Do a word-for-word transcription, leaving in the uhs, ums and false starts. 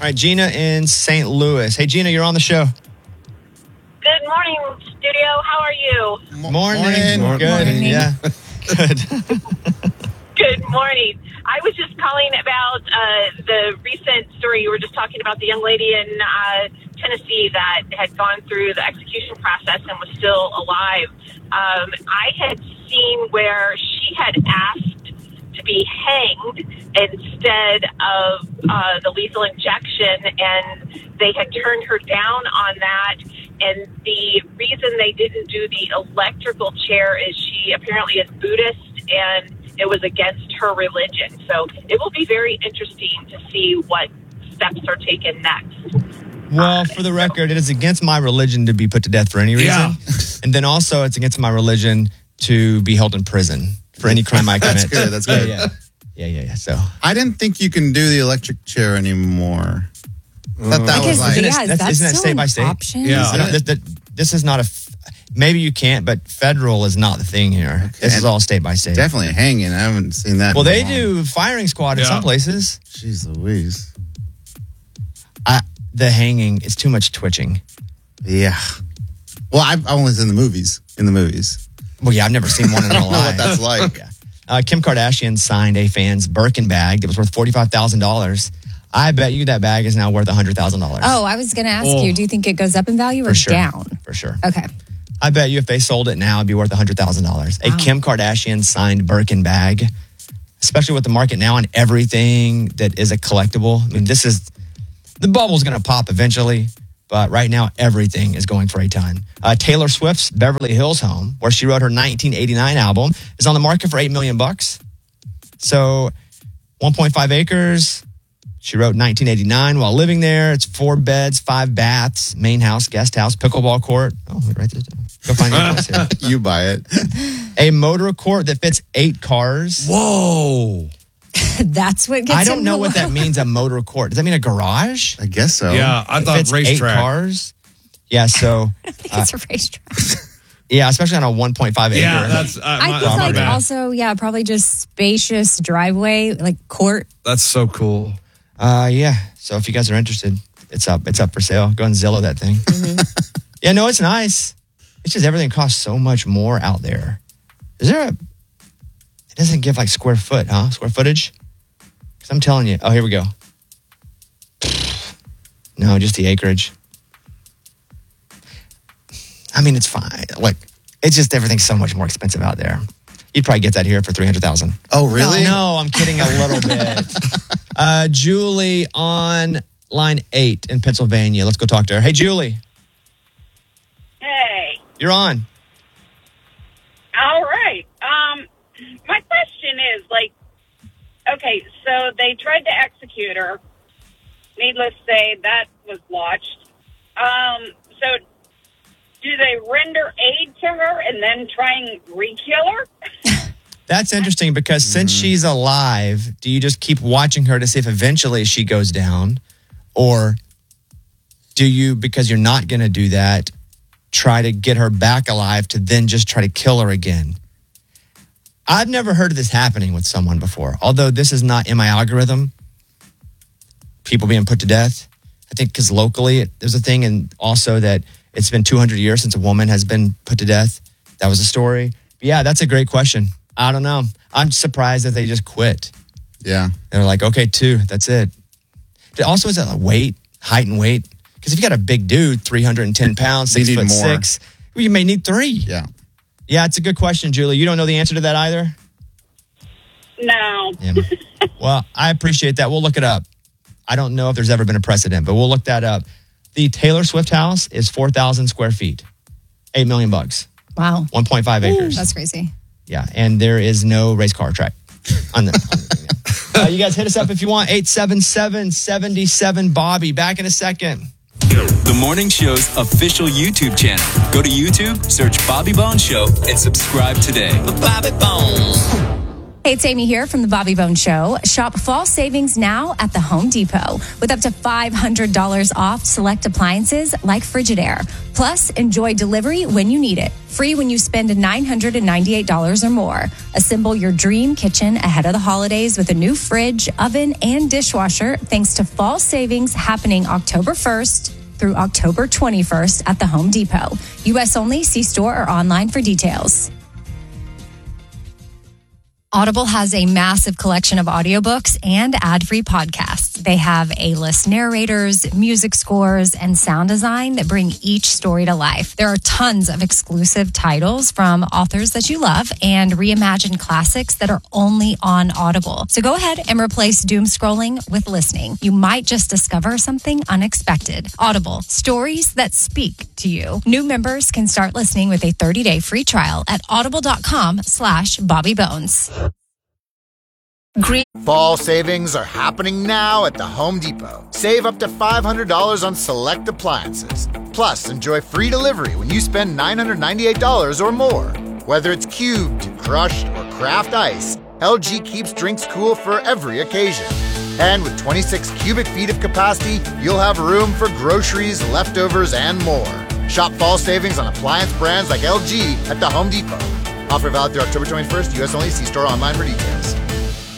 right, Gina in Saint Louis. Hey, Gina, you're on the show. Good morning, studio. How are you? Morning. Morning. Good. Morning. Yeah. Good. Good morning. I was just calling about uh, the recent story. You were just talking about the young lady in uh, Tennessee that had gone through the execution process and was still alive. Um, I had seen where she had asked to be hanged instead of uh, the lethal injection, and they had turned her down on that. And the reason they didn't do the electrical chair is she apparently is Buddhist, and it was against her religion. So it will be very interesting to see what steps are taken next. Well, for the record, it is against my religion to be put to death for any reason. Yeah. And then also it's against my religion to be held in prison for any crime I commit. That's good. That's good. Yeah, yeah, yeah, yeah. yeah. So I didn't think you can do the electric chair anymore. That, that was Because, like, Isn't it- yeah, that's- that's isn't that still state by an state? option? Yeah. I don't- this, that- this is not a. f- Maybe you can't, but federal is not the thing here. This is And all state by state. definitely hanging. I haven't seen that. Well, in a they long- do firing squad in Yeah. some places. Jeez Louise. I, the hanging is too much twitching. Yeah. Well, I've I only seen the movies. In the movies. Well, yeah, I've never seen one in I real don't know life. what that's like. Yeah. Uh, Kim Kardashian signed a fan's Birkin bag that was worth forty-five thousand dollars. I bet you that bag is now worth one hundred thousand dollars. Oh, I was going to ask Oh. you, do you think it goes up in value or For sure. down? For sure. Okay. I bet you if they sold it now, it'd be worth one hundred thousand dollars. A Wow. Kim Kardashian signed Birkin bag, especially with the market now on everything that is a collectible. I mean, this is, the bubble's going to pop eventually, but right now everything is going for a ton. Uh, Taylor Swift's Beverly Hills home, where she wrote her nineteen eighty-nine album, is on the market for eight million bucks. So one point five acres. She wrote nineteen eighty-nine while living there. It's four beds, five baths, main house, guest house, pickleball court. Oh, right there. Go find your place here. You buy it. A motor court that fits eight cars. Whoa. That's what gets I don't him know below. what that means, a motor court. Does that mean a garage? I guess so. Yeah, I It thought fits eight racetrack. cars. Yeah, so, I think it's a racetrack. yeah, especially on a one point five acre. Yeah, that's uh, I my, think my like bad. also, yeah, probably just spacious driveway, like court. That's so cool. Uh, yeah. So if you guys are interested, it's up. It's up for sale. Go and Zillow that thing. Yeah, no, it's nice. It's just everything costs so much more out there. Is there a? It doesn't give like square foot, huh? Square footage. Because I'm telling you. Oh, here we go. No, just the acreage. I mean, it's fine. Like, it's just everything's so much more expensive out there. You'd probably get that here for three hundred thousand. Oh, really? No, I'm kidding a little bit. Uh, Julie on line eight in Pennsylvania. Let's go talk to her. Hey, Julie, Hey, you're on. all right. Um, my question is, like, okay, so they tried to execute her. Needless to say, that was watched. Um, so do they render aid to her and then try and re-kill her? That's interesting because since she's alive, do you just keep watching her to see if eventually she goes down? Or do you, because you're not going to do that, try to get her back alive to then just try to kill her again? I've never heard of this happening with someone before, although this is not in my algorithm. People being put to death. I think because locally it, there's a thing, and also that it's been two hundred years since a woman has been put to death. That was a story. But yeah, that's a great question. I don't know. I'm surprised that they just quit. Yeah. They're like, okay, two, that's it. Also, is it like weight, height and weight? Because if you got a big dude, three hundred ten pounds, You six need foot more. six, well, you may need three. Yeah. Yeah, it's a good question, Julie. You don't know the answer to that either? No. Yeah. Well, I appreciate that. We'll look it up. I don't know if there's ever been a precedent, but we'll look that up. The Taylor Swift house is four thousand square feet, eight million bucks, Wow. one point five acres. That's crazy. Yeah, and there is no race car track on the. On the uh, you guys hit us up if you want. eight seven seven, seven seven, Bobby. Back in a second. The Morning Show's official YouTube channel. Go to YouTube, search Bobby Bones Show, and subscribe today. The Bobby Bones. Hey, it's Amy here from the Bobby Bones Show. Shop fall savings now at the Home Depot with up to five hundred dollars off select appliances like Frigidaire. Plus, enjoy delivery when you need it. Free when you spend nine hundred ninety-eight dollars or more. Assemble your dream kitchen ahead of the holidays with a new fridge, oven, and dishwasher thanks to fall savings happening October first through October twenty-first at the Home Depot. U S only. See store or online for details. Audible has a massive collection of audiobooks and ad-free podcasts. They have A-list narrators, music scores, and sound design that bring each story to life. There are tons of exclusive titles from authors that you love and reimagined classics that are only on Audible. So go ahead and replace doom scrolling with listening. You might just discover something unexpected. Audible, stories that speak to you. New members can start listening with a thirty-day free trial at audible.com slash Bobby Bones. Great. Fall savings are happening now at the Home Depot. Save up to five hundred dollars on select appliances. Plus, enjoy free delivery when you spend nine hundred ninety-eight dollars or more. Whether it's cubed, crushed, or craft ice, L G keeps drinks cool for every occasion. And with twenty-six cubic feet of capacity, you'll have room for groceries, leftovers, and more. Shop fall savings on appliance brands like L G at the Home Depot. Offer valid through October twenty-first. U S only. See store online for details.